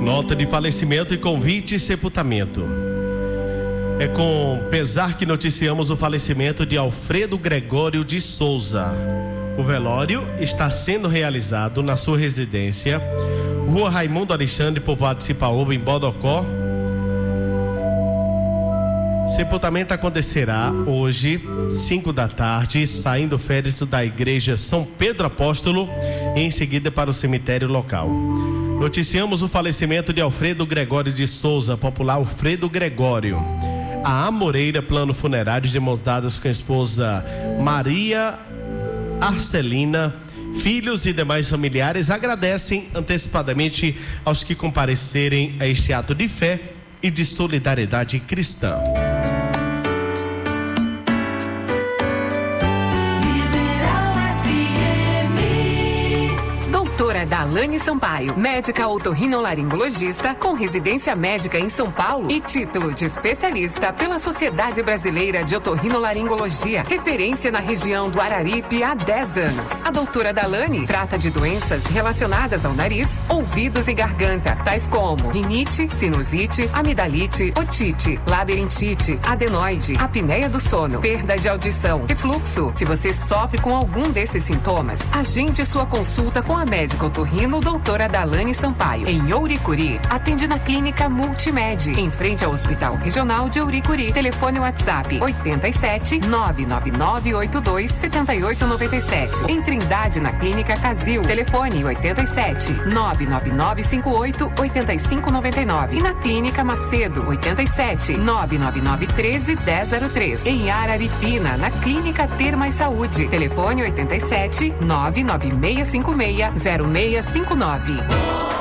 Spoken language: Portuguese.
Nota de falecimento e convite e sepultamento. É com pesar que noticiamos o falecimento de Alfredo Gregório de Souza. O velório está sendo realizado na sua residência, Rua Raimundo Alexandre, povoado de Cipaúba, em Bodocó. Sepultamento acontecerá hoje, 5 da tarde, saindo do féretro da igreja São Pedro Apóstolo e em seguida para o cemitério local. Noticiamos o falecimento de Alfredo Gregório de Souza, popular Alfredo Gregório. A Amoreira Plano Funerário, de mãos dadas com a esposa Maria Arcelina, filhos e demais familiares, agradecem antecipadamente aos que comparecerem a este ato de fé e de solidariedade cristã. Doutora Dalane Sampaio, médica otorrinolaringologista com residência médica em São Paulo e título de especialista pela Sociedade Brasileira de Otorrinolaringologia, referência na região do Araripe há 10 anos. A doutora Dalane trata de doenças relacionadas ao nariz, ouvidos e garganta, tais como rinite, sinusite, amidalite, otite, labirintite, adenoide, apneia do sono, perda de audição, refluxo. Se você sofre com algum desses sintomas, agende sua consulta com a médica otorrino doutora Dalane Sampaio, em Ouricuri. Atende na clínica Multimed, em frente ao Hospital Regional de Ouricuri. Telefone WhatsApp 87 99982 7897. Em Trindade, na clínica Casil. Telefone 87 99958 8599. E na clínica Macedo 87 99913 1003. Em Araripina, na clínica Ter Mais Saúde. Telefone 87 99656 0659.